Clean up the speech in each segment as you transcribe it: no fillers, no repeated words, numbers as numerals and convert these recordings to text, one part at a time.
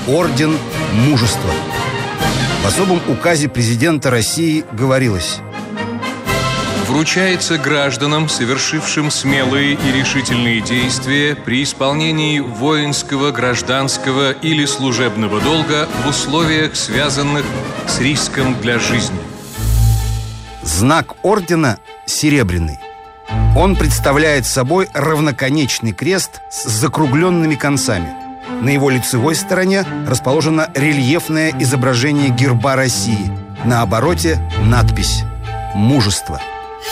Орден Мужества. В особом указе президента России говорилось: вручается гражданам, совершившим смелые и решительные действия при исполнении воинского, гражданского или служебного долга в условиях, связанных с риском для жизни. Знак ордена серебряный. Он представляет собой равноконечный крест с закругленными концами. На его лицевой стороне расположено рельефное изображение герба России. На обороте надпись «Мужество».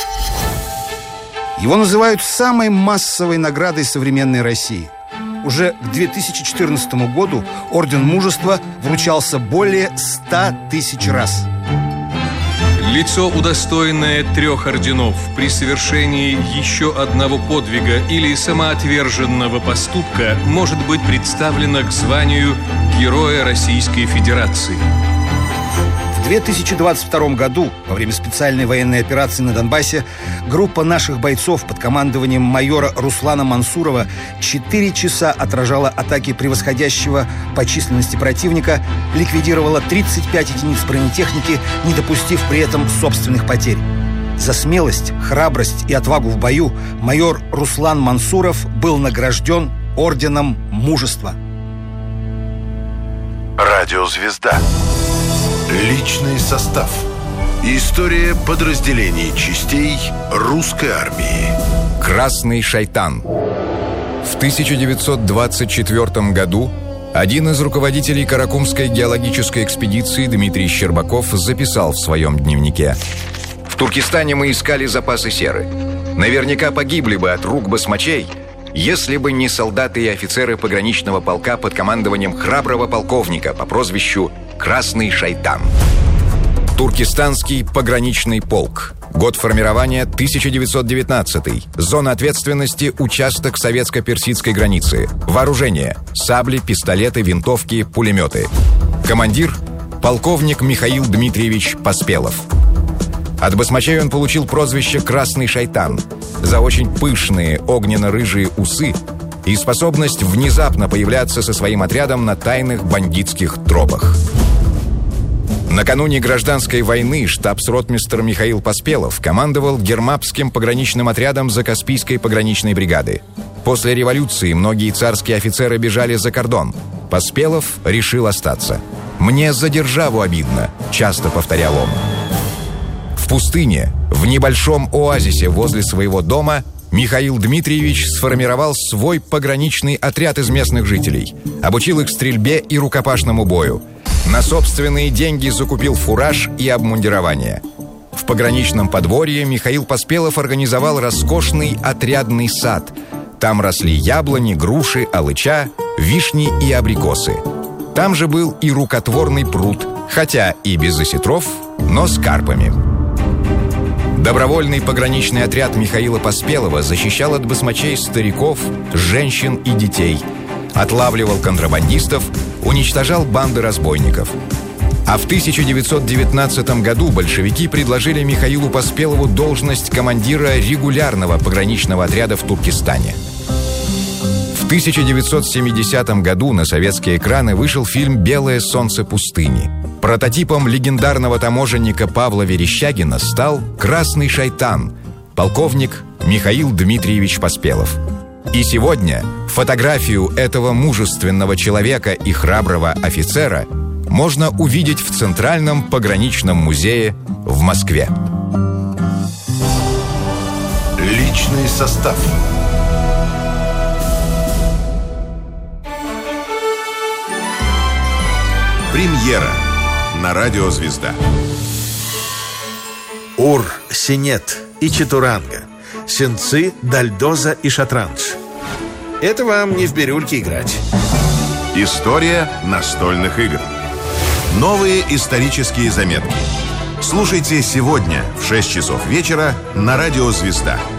Его называют самой массовой наградой современной России. Уже к 2014 году Орден Мужества вручался более 100 тысяч раз. Лицо, удостоенное 3 орденов при совершении еще одного подвига или самоотверженного поступка, может быть представлено к званию Героя Российской Федерации. В 2022 году, во время специальной военной операции на Донбассе, группа наших бойцов под командованием майора Руслана Мансурова 4 часа отражала атаки превосходящего по численности противника, ликвидировала 35 единиц бронетехники, не допустив при этом собственных потерь. За смелость, храбрость и отвагу в бою майор Руслан Мансуров был награжден Орденом Мужества. Радиозвезда. Личный состав. История подразделений частей русской армии. Красный шайтан. В 1924 году один из руководителей Каракумской геологической экспедиции Дмитрий Щербаков записал в своем дневнике: «В Туркестане мы искали запасы серы. Наверняка погибли бы от рук басмачей, если бы не солдаты и офицеры пограничного полка под командованием храброго полковника по прозвищу Красный шайтан». Туркестанский пограничный полк. Год формирования 1919. Зона ответственности – участок советско-персидской границы. Вооружение – сабли, пистолеты, винтовки, пулеметы. Командир – полковник Михаил Дмитриевич Поспелов. От басмачей он получил прозвище «Красный шайтан» за очень пышные огненно-рыжие усы и способность внезапно появляться со своим отрядом на тайных бандитских тропах. Накануне гражданской войны штабс-ротмистр Михаил Поспелов командовал Гермапским пограничным отрядом Закаспийской пограничной бригады. После революции многие царские офицеры бежали за кордон. Поспелов решил остаться. «Мне за державу обидно», — часто повторял он. В пустыне, в небольшом оазисе возле своего дома, Михаил Дмитриевич сформировал свой пограничный отряд из местных жителей, обучил их стрельбе и рукопашному бою. На собственные деньги закупил фураж и обмундирование. В пограничном подворье Михаил Поспелов организовал роскошный отрядный сад. Там росли яблони, груши, алыча, вишни и абрикосы. Там же был и рукотворный пруд, хотя и без осетров, но с карпами. Добровольный пограничный отряд Михаила Поспелова защищал от басмачей стариков, женщин и детей, отлавливал контрабандистов, уничтожал банды разбойников. А в 1919 году большевики предложили Михаилу Поспелову должность командира регулярного пограничного отряда в Туркестане. В 1970 году на советские экраны вышел фильм «Белое солнце пустыни». Прототипом легендарного таможенника Павла Верещагина стал «Красный шайтан», полковник Михаил Дмитриевич Поспелов. И сегодня фотографию этого мужественного человека и храброго офицера можно увидеть в Центральном пограничном музее в Москве. Личный состав. Премьера на Радиозвезда. Ур, синет и чатуранга, сенцы, дальдоза и шатранж. Это вам не в бирюльке играть. История настольных игр. Новые исторические заметки. Слушайте сегодня в 6 часов вечера на Радиозвезда.